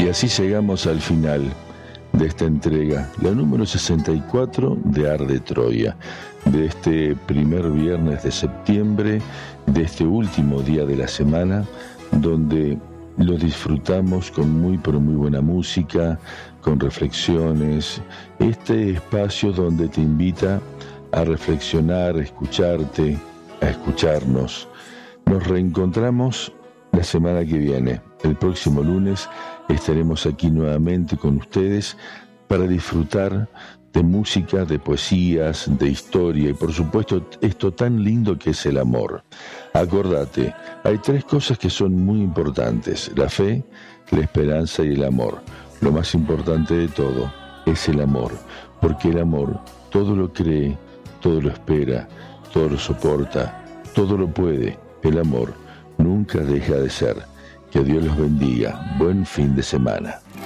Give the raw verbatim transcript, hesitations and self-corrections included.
Y así llegamos al final de esta entrega, la número sesenta y cuatro de Arde Troya, de este primer viernes de septiembre, de este último día de la semana, donde lo disfrutamos con muy pero muy buena música, con reflexiones, este espacio donde te invita a reflexionar, a escucharte, a escucharnos. Nos reencontramos la semana que viene. El próximo lunes estaremos aquí nuevamente con ustedes para disfrutar de música, de poesías, de historia y por supuesto esto tan lindo que es el amor. Acordate, hay tres cosas que son muy importantes: la fe, la esperanza y el amor. Lo más importante de todo es el amor, porque el amor todo lo cree, todo lo espera, todo lo soporta, todo lo puede. El amor nunca deja de ser. Que Dios los bendiga. Buen fin de semana.